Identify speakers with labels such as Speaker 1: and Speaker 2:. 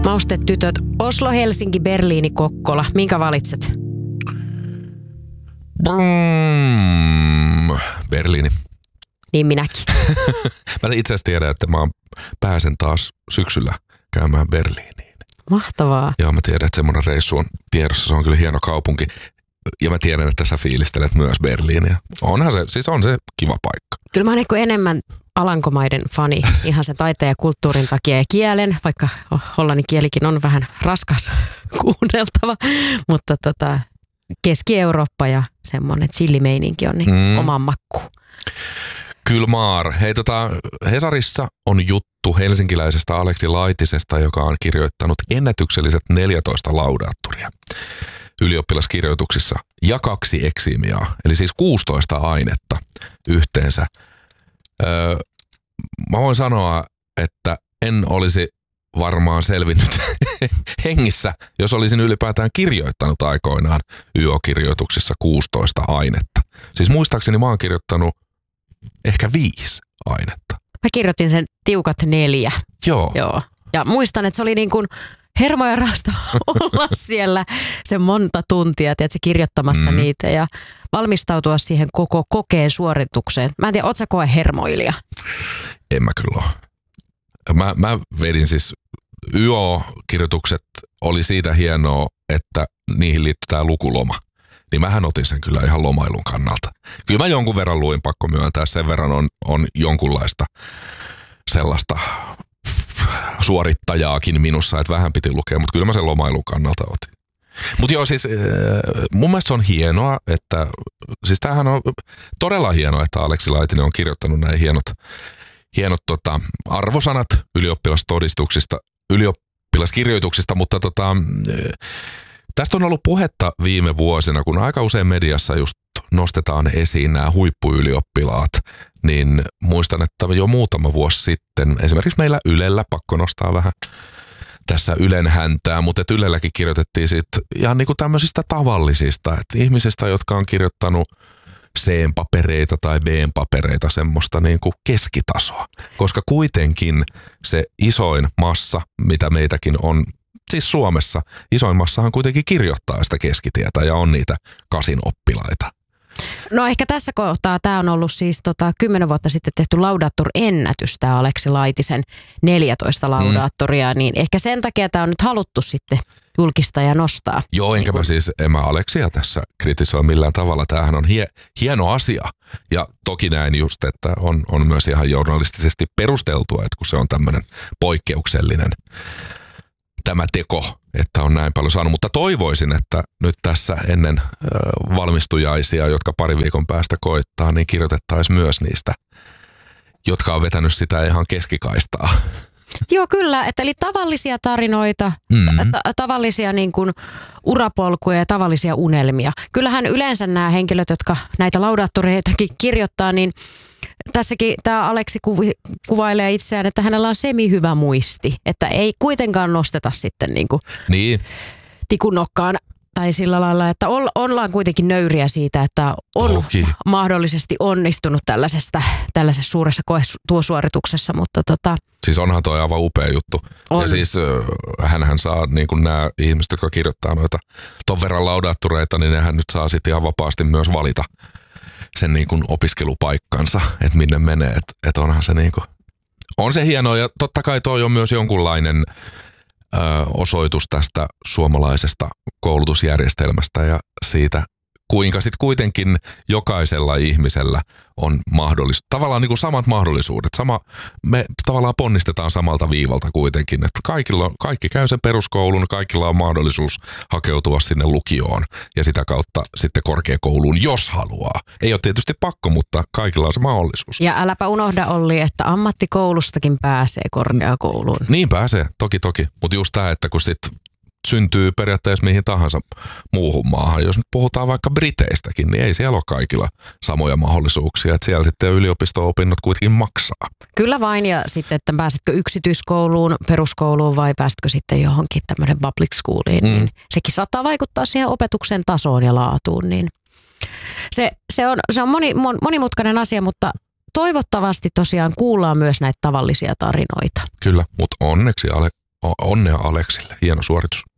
Speaker 1: Maustetytöt, Oslo, Helsinki, Berliini, Kokkola. Minkä valitset?
Speaker 2: Berliini.
Speaker 1: Niin minäkin.
Speaker 2: Mä itse asiassa tiedän, että mä pääsen taas syksyllä käymään Berliiniin.
Speaker 1: Mahtavaa.
Speaker 2: Joo, mä tiedän, että semmoinen reissu on tiedossa. Se on kyllä hieno kaupunki. Ja mä tiedän, että sä fiilistelet myös Berliiniä. Onhan se, siis on se kiva paikka.
Speaker 1: Kyllä mä oon enemmän Alankomaiden fani ihan sen taiteen ja kulttuurin takia ja kielen, vaikka hollannin kielikin on vähän raskas kuunneltava, mutta Keski-Eurooppa ja semmoinen chillimeininki on niin oman makkuun.
Speaker 2: Kyllä maar. Hei Hesarissa on juttu helsinkiläisestä Aleksi Laitisesta, joka on kirjoittanut ennätykselliset 14 laudaattoria ylioppilaskirjoituksissa ja 2 eksimiaa, eli siis 16 ainetta yhteensä. Mä voin sanoa, että en olisi varmaan selvinnyt hengissä, jos olisin ylipäätään kirjoittanut aikoinaan YO-kirjoituksissa 16 ainetta. Siis muistaakseni mä oon kirjoittanut ehkä 5 ainetta.
Speaker 1: Mä kirjoitin sen tiukat 4.
Speaker 2: Joo.
Speaker 1: Ja muistan, että se oli niin kuin hermoja raasta olla siellä se monta tuntia, tiedätkö, kirjoittamassa niitä ja valmistautua siihen koko kokeen suoritukseen. Mä en tiedä, ootko sä koehermoilija?
Speaker 2: En mä kyllä ole. Mä vedin siis YO-kirjoitukset oli siitä hienoa, että niihin liittyy tää lukuloma. Niin mähän otin sen kyllä ihan lomailun kannalta. Kyllä mä jonkun verran luin, pakko myöntää. Sen verran on jonkunlaista sellaista suorittajaakin minussa, että vähän piti lukea, mutta kyllä mä sen lomailun kannalta otin. Mutta joo, siis mun mielestä se on hienoa, että siis tämähän on todella hienoa, että Aleksi Laitinen on kirjoittanut näin hienot arvosanat ylioppilaskirjoituksista, mutta tästä on ollut puhetta viime vuosina, kun aika usein mediassa just nostetaan esiin nämä huippuylioppilaat, niin muistan, että jo muutama vuosi sitten, esimerkiksi meillä Ylellä, pakko nostaa vähän tässä Ylen häntää, mutta että Ylelläkin kirjoitettiin sitten ihan niin kuin tämmöisistä tavallisista, että ihmisistä, jotka on kirjoittanut C-papereita tai B-papereita, semmoista niin kuin keskitasoa, koska kuitenkin se isoin massa, mitä meitäkin on, siis Suomessa, isoin massahan kuitenkin kirjoittaa sitä keskitietä ja on niitä 8 oppilaita.
Speaker 1: No ehkä tässä kohtaa tämä on ollut siis 10 vuotta sitten tehty laudaattorennätys, tämä Aleksi Laitisen 14 laudaattoria, niin ehkä sen takia tämä on nyt haluttu sitten julkistaa ja nostaa.
Speaker 2: Joo, enkä mä siis, en mä Aleksia tässä kritisoi millään tavalla. Tämähän on hieno asia ja toki näin just, että on myös ihan journalistisesti perusteltua, että kun se on tämmöinen poikkeuksellinen tämä teko, että on näin paljon saanut, mutta toivoisin, että nyt tässä ennen valmistujaisia, jotka pari viikon päästä koittaa, niin kirjoitettaisiin myös niistä, jotka on vetänyt sitä ihan keskikaistaa.
Speaker 1: Joo, kyllä. Eli tavallisia tarinoita, tavallisia niin kuin urapolkuja ja tavallisia unelmia. Kyllähän yleensä nämä henkilöt, jotka näitä laudaattoreitakin kirjoittaa, niin tässäkin tämä Aleksi kuvailee itseään, että hänellä on semi-hyvä muisti, että ei kuitenkaan nosteta sitten niin tikun nokkaan tai sillä lailla, että ollaan kuitenkin nöyriä siitä, että on mahdollisesti onnistunut tällaisessa suuressa koesuorituksessa, mutta
Speaker 2: Siis onhan toi aivan upea juttu. On. Ja siis hänhän saa, niin kuin nämä ihmiset, jotka kirjoittaa noita ton verran laudaattoreita, niin nehän nyt saa sitten ihan vapaasti myös valita sen niin kuin opiskelupaikkansa, että minne menee, että onhan se niin kuin, on se hienoa ja totta kai toi on myös jonkunlainen osoitus tästä suomalaisesta koulutusjärjestelmästä ja siitä, kuinka sitten kuitenkin jokaisella ihmisellä on tavallaan niin kuin samat mahdollisuudet. Me tavallaan ponnistetaan samalta viivalta kuitenkin, että kaikki käy sen peruskoulun, kaikilla on mahdollisuus hakeutua sinne lukioon ja sitä kautta sitten korkeakouluun, jos haluaa. Ei ole tietysti pakko, mutta kaikilla on se mahdollisuus.
Speaker 1: Ja äläpä unohda, Olli, että ammattikoulustakin pääsee korkeakouluun.
Speaker 2: Niin pääsee, toki. Mutta just tämä, että kun sitten syntyy periaatteessa mihin tahansa muuhun maahan. Jos nyt puhutaan vaikka Briteistäkin, niin ei siellä ole kaikilla samoja mahdollisuuksia. Että siellä sitten yliopisto-opinnot kuitenkin maksaa.
Speaker 1: Kyllä vain, ja sitten, että pääsetkö yksityiskouluun, peruskouluun vai pääsetkö sitten johonkin tämmöinen public schooliin, niin sekin saattaa vaikuttaa siihen opetuksen tasoon ja laatuun. Niin se on monimutkainen asia, mutta toivottavasti tosiaan kuullaan myös näitä tavallisia tarinoita.
Speaker 2: Kyllä, mutta onneksi Onnea Aleksille, hieno suoritus.